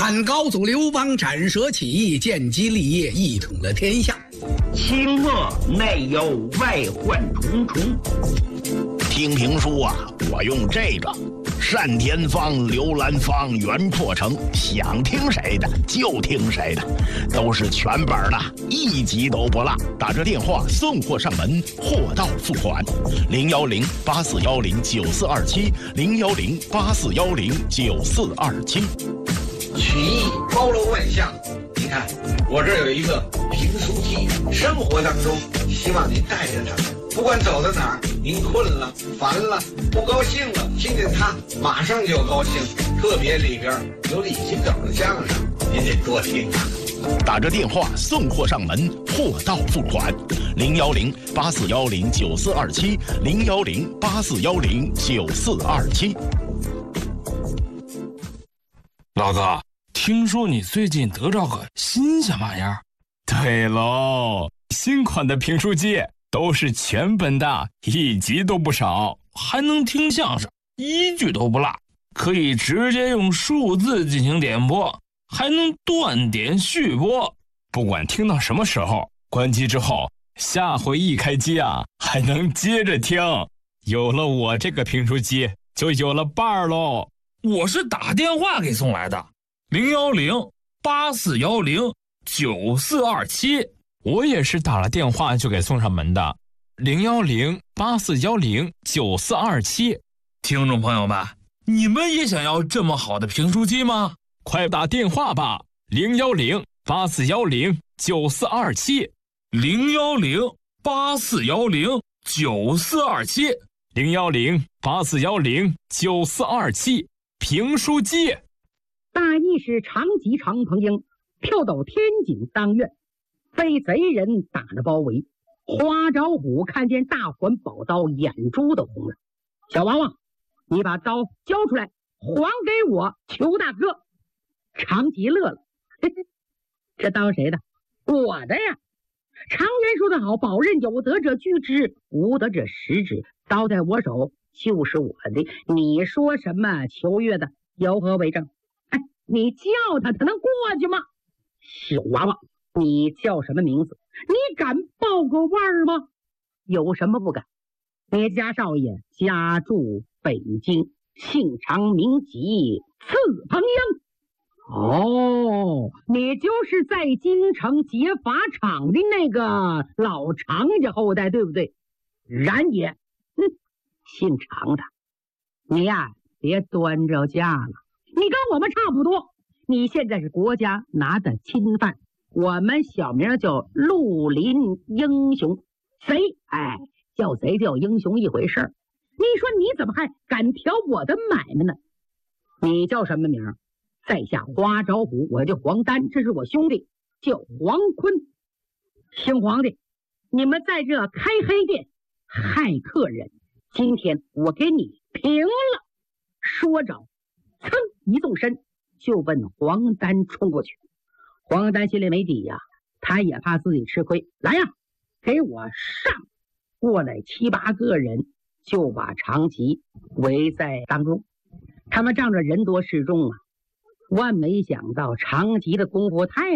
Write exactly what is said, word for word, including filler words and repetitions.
汉高祖刘邦斩蛇起义，建基立业，一统了天下。 清末内忧外患重重。 听评书啊，我用这个单田芳、刘兰芳、袁阔成，想听谁的就听谁的，都是全本的，一集都不落。打这电话送货上门，货到付款。零幺零八四幺零九四二七，零幺零八四幺零九四二七。 曲艺包罗万象，你看我这儿有一个评书机，生活当中希望您带着它，不管走到哪儿，您困了、烦了、不高兴了，听见它马上就高兴。特别里边有李清照的相声，您得多听啊。 打着电话送货上门，货到付款。零幺零八四幺零九四二七，零幺零八四幺零九四二七。 老哥，听说你最近得着个新鲜玩意儿？ 对喽，新款的评书机都是全本的，一集都不少， 还能听相声，一句都不落，可以直接用数字进行点播，还能断点续播。 不管听到什么时候，关机之后，下回一开机啊，还能接着听。有了我这个评书机，就有了伴儿喽。 我是打电话给送来的，零幺零八四幺零九四二七。 我也是打了电话就给送上门的，零幺零八四幺零九四二七。 听众朋友们，你们也想要这么好的评书机吗？ 快打电话吧，零幺零八四幺零九四二七， 零幺零八四幺零九四二七， 零幺零八四幺零九四二七。评书机。 大意是长吉长彭英跳到天井当院，被贼人打了包围。花招虎看见大环宝刀，眼珠都红了。小娃娃，你把刀交出来，还给我，求大哥。长吉乐了，嘿嘿，这刀谁的？我的呀。常言说得好，宝刃有得者据之，无得者食之。刀在我手就是我的，你说什么求月的，有何为证？哎，你叫他，他能过去吗？小娃娃，你叫什么名字？你敢报个腕儿吗？有什么不敢？你家少爷家住北京，姓常名吉，字彭英。哦，你就是在京城劫法场的那个老常家后代，对不对？然也。嗯，姓常的，你呀别端着架了，你跟我们差不多，你现在是国家拿的钦犯，我们小名叫绿林英雄，贼哎，叫贼叫英雄一回事儿。你说你怎么还敢挑我的买卖呢？你叫什么名？在下花招虎，我叫黄丹，这是我兄弟叫黄坤。姓黄的，你们在这开黑店害客人，今天我给你平了。说着噌一纵身就奔黄丹冲过去。黄丹心里没底呀，他也怕自己吃亏，来呀，给我上！过来七八个人就把长吉围在当中。他们仗着人多势众啊，万没想到长吉的功夫太